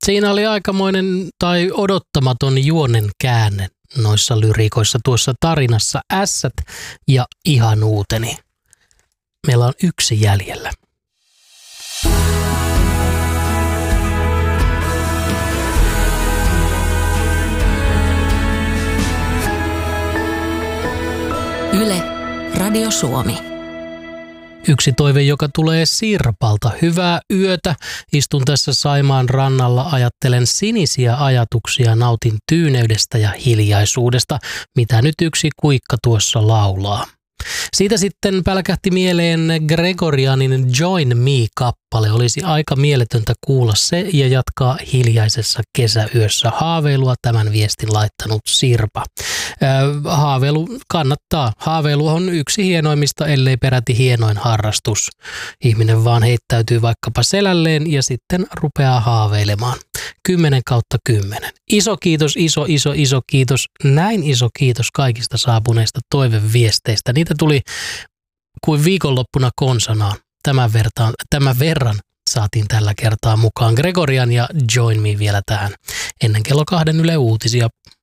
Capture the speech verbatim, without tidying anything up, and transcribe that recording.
Siinä oli aikamoinen tai odottamaton juonen käänne noissa lyriikoissa tuossa tarinassa. Ässät ja ihanuuteni. Meillä on yksi jäljellä. Yle, Radio Suomi. Yksi toive, joka tulee Sirpalta. Hyvää yötä. Istun tässä Saimaan rannalla, ajattelen sinisiä ajatuksia, nautin tyyneydestä ja hiljaisuudesta, mitä nyt yksi kuikka tuossa laulaa. Siitä sitten pälkähti mieleen Gregorianin Join Me-kappale. Olisi aika mieletöntä kuulla se ja jatkaa hiljaisessa kesäyössä. Haaveilua tämän viestin laittanut Sirpa. Äh, haaveilu kannattaa. Haaveilu on yksi hienoimmista, ellei peräti hienoin harrastus. Ihminen vaan heittäytyy vaikkapa selälleen ja sitten rupeaa haaveilemaan. Kymmenen kautta kymmenen. Iso kiitos, iso, iso, iso kiitos. Näin iso kiitos kaikista saapuneista toiveviesteistä. Niitä tuli kuin viikonloppuna konsanaan. Tämän, vertaan, tämän verran saatiin tällä kertaa mukaan. Gregorian ja Join Me vielä tähän ennen kello kahden Yle Uutisia.